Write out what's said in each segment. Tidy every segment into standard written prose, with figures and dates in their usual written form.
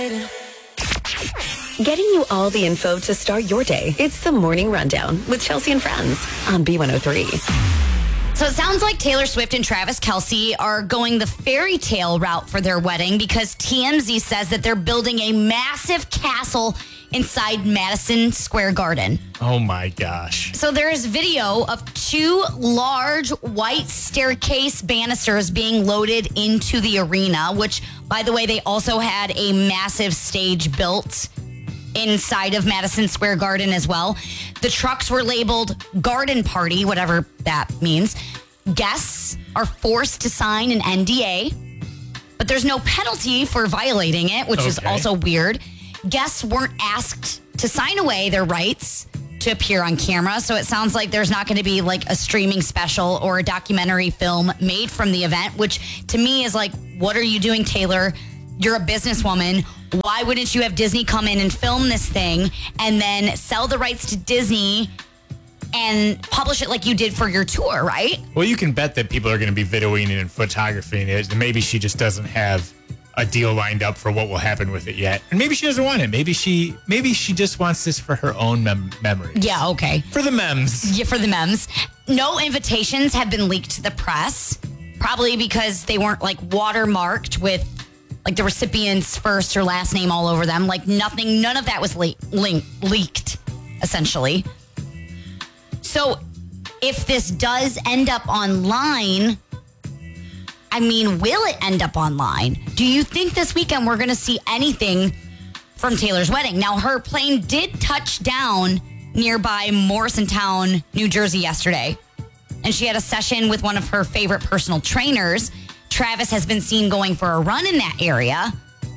Getting you all the info to start your day. It's the Morning Rundown with Chelsea and Friends on B103. So it sounds like Taylor Swift and Travis Kelce are going the fairy tale route for their wedding because TMZ says that they're building a massive castle inside Madison Square Garden. Oh my gosh. So there is video of two large white staircase banisters being loaded into the arena, which, by the way, they also had a massive stage built inside of Madison Square Garden as well. The trucks were labeled Garden Party, whatever that means. Guests are forced to sign an NDA, but there's no penalty for violating it, which is also weird. Guests weren't asked to sign away their rights to appear on camera, so it sounds like there's not going to be like a streaming special or a documentary film made from the event, which to me is like, what are you doing, Taylor? You're a businesswoman. Why wouldn't you have Disney come in and film this thing and then sell the rights to Disney and publish it like you did for your tour, right? Well, you can bet that people are going to be videoing it and photographing it, and maybe she just doesn't have a deal lined up for what will happen with it yet. And maybe she doesn't want it. Maybe she just wants this for her own memories. Yeah, okay. For the memes. Yeah, for the memes. No invitations have been leaked to the press, probably because they weren't like watermarked with like the recipient's first or last name all over them. Like none of that was leaked, essentially. So if this does end up online, I mean, will it end up online? Do you think this weekend we're going to see anything from Taylor's wedding? Now, her plane did touch down nearby Morrisontown, New Jersey yesterday, and she had a session with one of her favorite personal trainers. Travis has been seen going for a run in that area.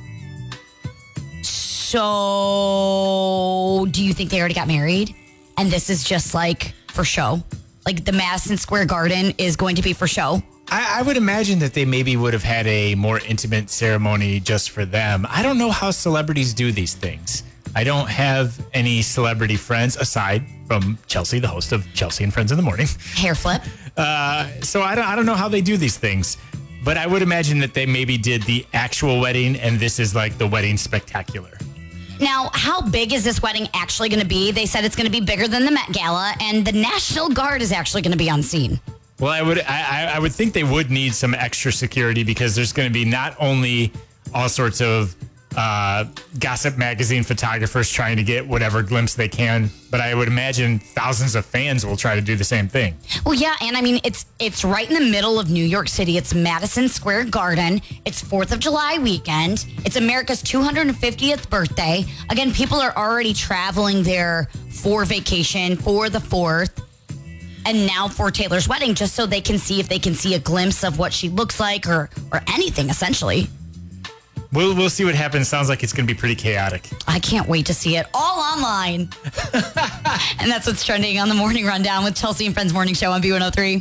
So, do you think they already got married? And this is just like for show? Like the Madison Square Garden is going to be for show? I would imagine that they maybe would have had a more intimate ceremony just for them. I don't know how celebrities do these things. I don't have any celebrity friends aside from Chelsea, the host of Chelsea and Friends in the Morning. Hair flip. So I don't know how they do these things. But I would imagine that they maybe did the actual wedding, and this is like the wedding spectacular. Now, how big is this wedding actually going to be? They said it's going to be bigger than the Met Gala, and the National Guard is actually going to be on scene. Well, I would think they would need some extra security because there's going to be not only all sorts of gossip magazine photographers trying to get whatever glimpse they can, but I would imagine thousands of fans will try to do the same thing. Well, yeah, and I mean, it's right in the middle of New York City. It's Madison Square Garden. It's 4th of July weekend. It's America's 250th birthday. Again, people are already traveling there for vacation, for the 4th. And now for Taylor's wedding, just so they can see if they can see a glimpse of what she looks like or anything, essentially. We'll see what happens. Sounds like it's going to be pretty chaotic. I can't wait to see it all online. And that's what's trending on the Morning Rundown with Chelsea and Friends Morning Show on B103.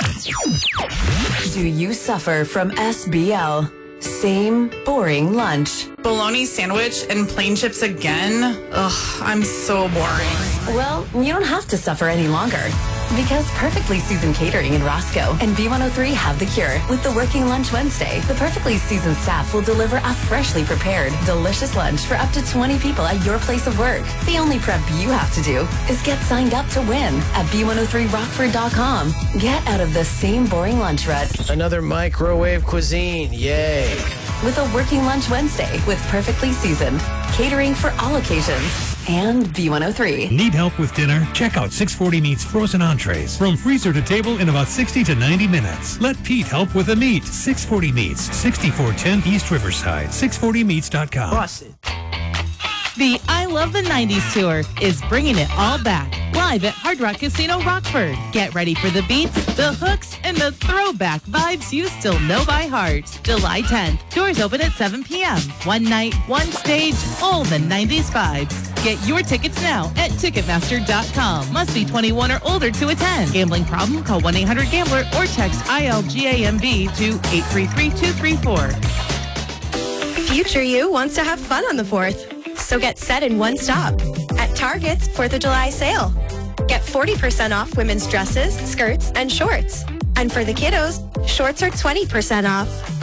Do you suffer from SBL? Same boring lunch. Bologna sandwich and plain chips again? Ugh, I'm so boring. Well, you don't have to suffer any longer. Because Perfectly Seasoned Catering in Roscoe and B103 have the cure. With the Working Lunch Wednesday, the Perfectly Seasoned staff will deliver a freshly prepared, delicious lunch for up to 20 people at your place of work. The only prep you have to do is get signed up to win at B103Rockford.com. Get out of the same boring lunch rut. Another microwave cuisine, yay. With a Working Lunch Wednesday with Perfectly Seasoned. Catering for all occasions. And B103. Need help with dinner? Check out 640 Meats frozen entrees. From freezer to table in about 60 to 90 minutes. Let Pete help with the meat. 640 Meats, 6410 East Riverside. 640meats.com. Busted. The I Love the 90s tour is bringing it all back. Live at Hard Rock Casino Rockford. Get ready for the beats, the hooks, and the throwback vibes you still know by heart. July 10th. Doors open at 7 p.m. One night, one stage, all the 90s vibes. Get your tickets now at Ticketmaster.com. Must be 21 or older to attend. Gambling problem? Call 1-800-GAMBLER or text ILGAMB to 833-234. Future you wants to have fun on the 4th. So get set in one stop at Target's 4th of July sale. Get 40% off women's dresses, skirts, and shorts. And for the kiddos, shorts are 20% off.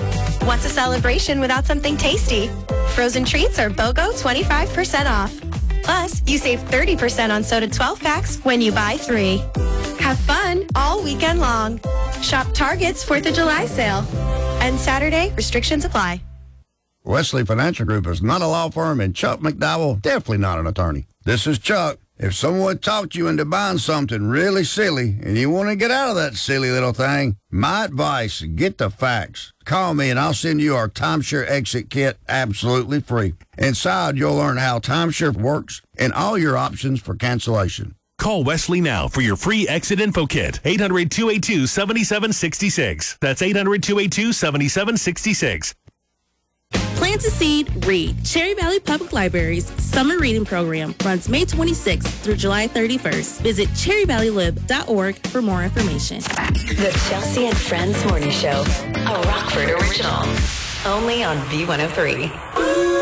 What's a celebration without something tasty? Frozen treats are BOGO 25% off. Plus, you save 30% on soda 12-packs when you buy 3. Have fun all weekend long. Shop Target's 4th of July sale. And Saturday, restrictions apply. Wesley Financial Group is not a law firm, and Chuck McDowell definitely not an attorney. This is Chuck. If someone talked you into buying something really silly and you want to get out of that silly little thing, my advice, get the facts. Call me and I'll send you our timeshare exit kit absolutely free. Inside, you'll learn how timeshare works and all your options for cancellation. Call Wesley now for your free exit info kit. 800-282-7766. That's 800-282-7766. Plant a seed, read. Cherry Valley Public Library's summer reading program runs May 26th through July 31st. Visit cherryvalleylib.org for more information. The Chelsea and Friends Morning Show, a Rockford original. Only on B103.